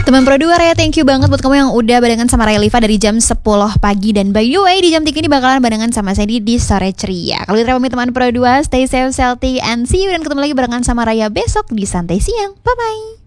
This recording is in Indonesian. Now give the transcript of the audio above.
Teman Pro 2 Raya, thank you banget buat kamu yang udah barengan sama Raya Liva dari jam 10 pagi. Dan by the way, di jam 3 ini bakalan barengan sama Sandy di Sore Ceria. Kalau kita pamit teman Pro 2, stay safe, healthy, and see you. Dan ketemu lagi barengan sama Raya besok di Santai Siang. Bye-bye.